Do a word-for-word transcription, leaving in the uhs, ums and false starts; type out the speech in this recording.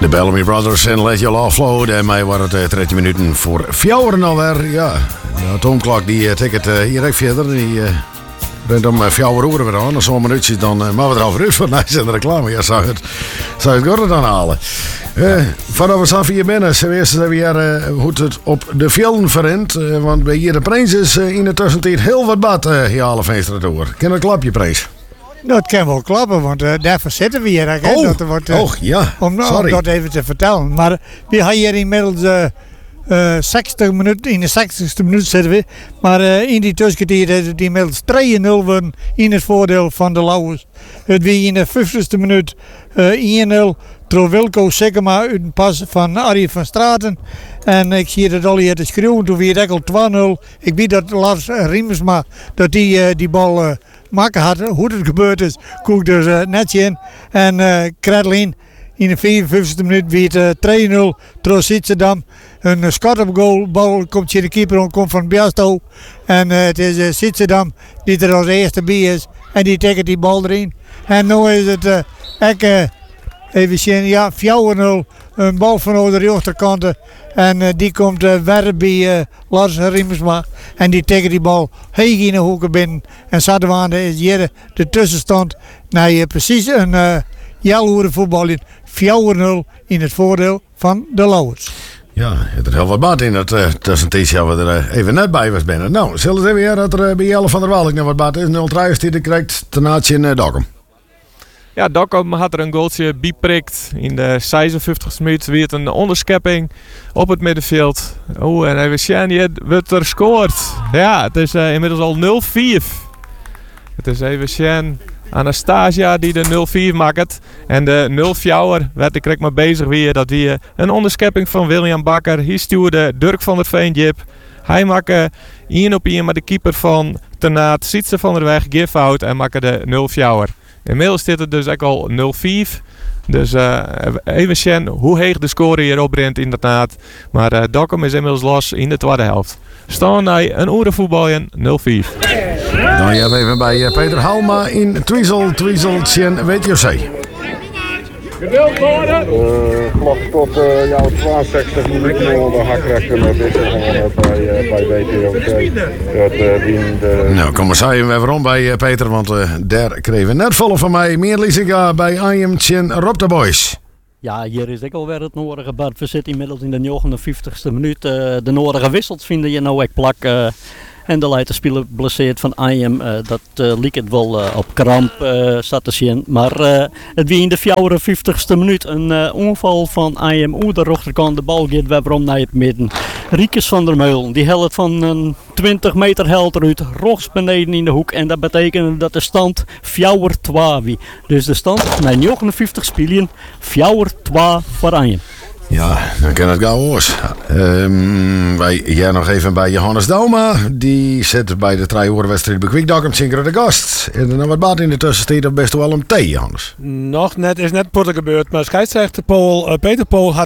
De Bellamy Brothers en Let Your Love Flow. En mij waren het uh, dertien minuten voor vier alweer. Ja, de atoomklok die uh, ticket uh, hier ook verder. Die uh, rent om uh, vier uur weer aan. Als zo'n minuutje dan uh, maar we er al voor voor nice en de reclame. Ja, zou het, zou het Gordon dan halen. Uh, vanaf we staan hier binnen, zo eerst even weer uh, hoe het op de velden verrent. Uh, want bij hier de Prins is uh, in de tussentijd heel wat bad uh, hier alle feesten door. Ken een klapje, Prins? Nou, het kan wel klappen, want uh, daarvoor zitten we hier. Hè, oh, dat wordt, uh, oh, ja, om, sorry. om dat even te vertellen. Maar we hebben hier inmiddels uh, uh, zestig minuten, in de zestigste minuut zitten we. Maar uh, in die tussentijd is het inmiddels twee nul worden in het voordeel van de Lauwers. Het wie in de vijftigste minuut uh, één nul. Door Wilco Sikkema uit een pas van Arie van Straten. En ik zie het al hier te schreeuwen. Toen weer al twee nul. Ik weet dat Lars Riemersma dat die, uh, die bal uh, maken had. Hoe het gebeurd is, koek ik dus uh, netje in. En uh, Kretlin in de vierenvijftigste minuut weer uh, twee nul. Door Sietsendam. Een uh, schot op goal. Bal komt hier de keeper om, komt van Biasto. En uh, het is uh, Sietsendam die er als eerste bij is. En die tikt die bal erin. En nu is het uh, ek, uh, even zien, ja, vier nul. Een bal van over de rechterkant. En uh, die komt uh, weer bij uh, Lars Riemersma. En die tegen die bal heeg in de hoeken binnen. En Zadewande is hier de tussenstand. Nou, je precies een uh, jaloere voetbal in. vier nul in het voordeel van de Lauwers. Ja, er is heel wat baat in dat uh, tussentijdje we er uh, even net bij was binnen. Nou, zullen we even weer dat er uh, bij Jelle van der Waalk nog wat baat is. nul drie die krijgt ten naadje in uh, Dokkum. Ja, Dokkum had er een goaltje bijprikt. In de zesenvijftigste minuut weer een onderschepping op het middenveld. Oh, en even zien, je wordt er scoort. Ja, het is uh, inmiddels al nul vier. Het is even zien, Anastasia die de nul vier maakt. En de nul vier werd ik maar bezig weer. Dat weer een onderschepping van William Bakker. Hier stuurde Dirk van der Veen-Jip. Hij maakte één op één met de keeper van Tenaat. Sietse van der Weg, give out en maakte de nul vier. Inmiddels zit het dus ook al nul vier. Dus uh, even zien hoe heeg de score hier opbrengt inderdaad. Maar uh, Dokkum is inmiddels los in de tweede helft. Staan bij een oerenvoetbalje nul vier. Dan je even bij uh, Peter Halma in Twiesel. Twiesel, Tjen, weet je ze. Gedeeld worden! Uh, klok tot uh, jouw tweeënzestig minuten onder hakrechten met dit gewoon bij, uh, bij W T O C. Dat uh, wien de... Nou, kom maar zeggen we waarom bij uh, Peter, want uh, daar kregen we net volle van mij. Meer Liesiga bij Ayem Tjen Rob de Boys. Ja, hier is ook alweer het nodige bad. We zitten inmiddels in de negenenvijftigste minuut. Uh, de nodige wisselt vinden je nou ook plak. Uh, En de leiterspeler blesseerd van Ayem, uh, dat uh, liep het wel uh, op kramp, uh, zat te zien. Maar uh, het wie in de vierenvijftigste minuut een uh, onval van Ayem. Oer de rechterkant, de bal gaat weer om naar het midden. Riekes van der Meulen, die helft van een twintig meter held eruit, rechts beneden in de hoek. En dat betekent dat de stand vier twee wie. Dus de stand na negenenvijftig spelen vier twee voor Ayem. Ja, dan kan het gauw hoors. Um, wij jij nog even bij Johannes Dauma. Die zit bij de drie uur wedstrijd bij Kwikdok om Zinker de Gast. En dan wat baat in de tussentijd of best wel een thee, Johannes? Nog net, is net potten gebeurd. Maar scheidsrechter Paul, uh, Peter Paul had